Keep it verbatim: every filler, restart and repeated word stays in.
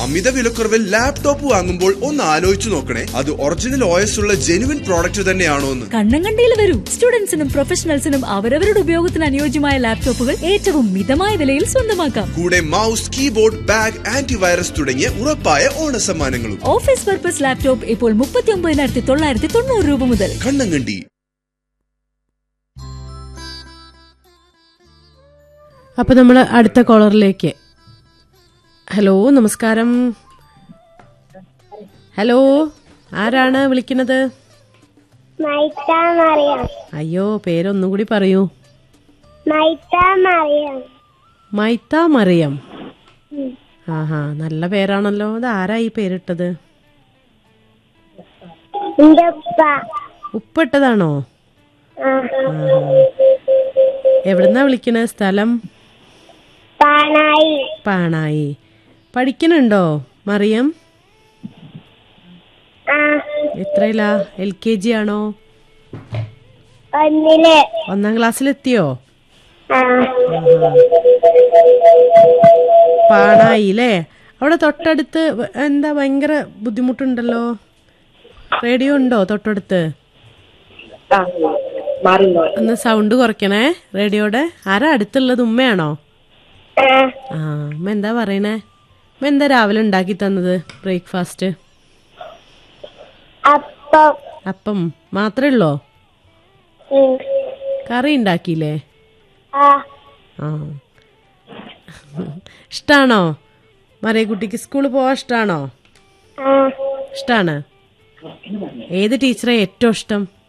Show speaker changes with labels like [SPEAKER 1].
[SPEAKER 1] അമിത വിലക്കുറവിൽ ലാപ്ടോപ്പ് വാങ്ങുമ്പോൾ ഒന്ന് ആലോചിച്ചു നോക്കണേ, അത് ഒറിജിനൽ ഒ എസ് ഉള്ള ജെനുവിൻ പ്രോഡക്റ്റ് തന്നെയാണോ എന്ന്.
[SPEAKER 2] കണ്ണങ്കണ്ടിയിൽ വരൂ. സ്റ്റുഡൻസിനും പ്രൊഫഷണൽസിനും അവരവരുടെ ഉപയോഗത്തിന് അനുയോജ്യമായ ലാപ്ടോപ്പുകൾ ഏറ്റവും മിതമായ വിലയിൽ സ്വന്തമാക്കാം.
[SPEAKER 1] കൂടെ മൗസ്, കീബോർഡ്, ബാഗ്, ആന്റിവൈറസ് തുടങ്ങിയ ഉറപ്പായ ഓണസമ്മാനങ്ങളും.
[SPEAKER 2] ഓഫീസ് പർപ്പസ് ലാപ്ടോപ്പ് ഇപ്പോൾ മുപ്പത്തി ഒമ്പതിനായിരത്തി തൊള്ളായിരത്തി തൊണ്ണൂറ് രൂപ മുതൽ.
[SPEAKER 1] കണ്ണങ്കണ്ടി.
[SPEAKER 3] അപ്പൊ നമ്മള് അടുത്ത കോളറിലേക്ക്. ഹലോ, നമസ്കാരം. ഹലോ, ആരാണ് വിളിക്കുന്നത്? അയ്യോ, പേരൊന്നും കൂടി പറയൂ. മൈത്ത മറിയം. ആഹാ, നല്ല പേരാണല്ലോ. ഇത് ആരാ ഈ പേരിട്ടത്? ഉപ്പിട്ടതാണോ? എവിടുന്നാ വിളിക്കണ? സ്ഥലം? പാണായി. പഠിക്കണുണ്ടോ മറിയം? എത്രയിലാ? എൽ കെ ജി ആണോ? ഒന്നാം ക്ലാസ്സിലെത്തിയോ? പാണായില്ലേ? അവിടെ തൊട്ടടുത്ത് എന്താ ഭയങ്കര ബുദ്ധിമുട്ടുണ്ടല്ലോ. റേഡിയോ ഉണ്ടോ തൊട്ടടുത്ത്? ഒന്ന് സൗണ്ട് കുറയ്ക്കണേ റേഡിയോയുടെ. ആരാ അടുത്തുള്ളത്? ഉമ്മയാണോ? ആ, അമ്മ എന്താ പറയണേ? അമ്മ എന്താ രാവിലെ ഉണ്ടാക്കി തന്നത് ബ്രേക്ക്ഫാസ്റ്റ്? അപ്പം മാത്രേ ഉള്ളോ? കറി ഉണ്ടാക്കിയില്ലേ? ആ, ഇഷ്ടാണോ മറിയക്കുട്ടിക്ക്? സ്കൂളിൽ പോവാൻ ഇഷ്ടാണോ? ഇഷ്ടാണ്. ഏത് ടീച്ചറെ ഏറ്റവും ഇഷ്ടം?